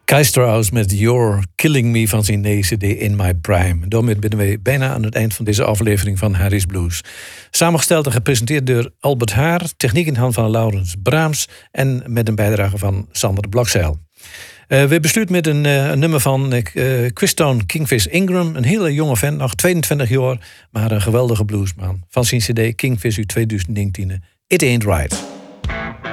Kai Strauss met You're Killing Me van zijn nieuwe CD In My Prime. Daarmee zijn we bijna aan het eind van deze aflevering van Harry's Blues. Samengesteld en gepresenteerd door Albert Haar, techniek in hand van Laurens Braams en met een bijdrage van Sander de Blokzeil. We besluiten met een nummer van Quistone Kingfish Ingram. Een hele jonge vent, nog 22 jaar, maar een geweldige bluesman. Van zijn CD Kingfish uit 2019, It Ain't Right.